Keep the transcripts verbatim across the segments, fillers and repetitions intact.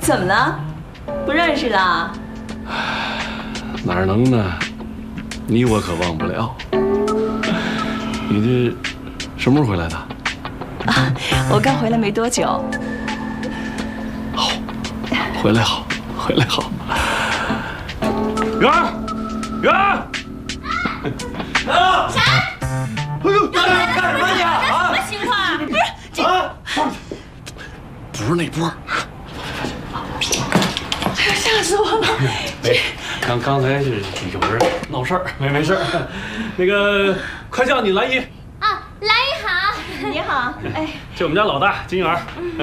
怎么了？不认识了？ 哪能呢？你我可忘不了。你这什么时候回来的？ 啊，我刚回来没多久。 好，回来好，回来好。圆儿，圆儿， 啊！啥？ 哎呦，干干什么你啊？ 什么情况？不是这啊，不是那波。 哎呀，吓死我了！ 没，刚刚才是有人闹事儿，没没事儿。那个，快叫你兰姨。 啊，兰姨好。 你好，哎， 这我们家老大金元。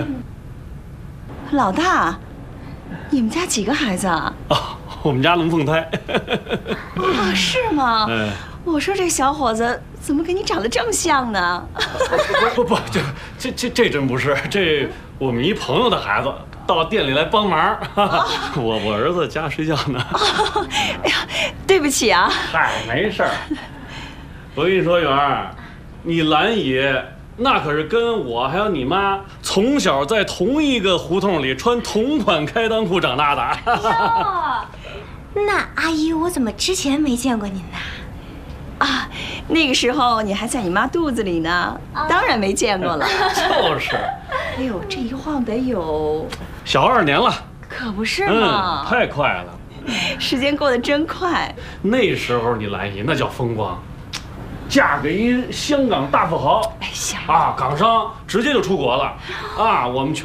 老大，你们家几个孩子啊？ 啊，我们家龙凤胎。 啊，是吗？ 嗯。 我说这小伙子怎么跟你长得这么像呢？ 不不不，这这这这真不是，这我们一朋友的孩子到店里来帮忙。我我儿子家睡觉呢。 哎呀，对不起啊。 嗨，没事儿。我跟你说，圆儿，你兰姨那可是跟我还有你妈从小在同一个胡同里穿同款开裆裤长大的。 哟，那阿姨，我怎么之前没见过您呢？ 啊，那个时候你还在你妈肚子里呢，当然没见过了。 就是。 哎呦，这一晃得有小二年了。 可不是嘛。 嗯，太快了。 时间过得真快。 那时候你兰姨那叫风光，嫁给一香港大富豪， 哎，行啊，港商直接就出国了，啊，我们全。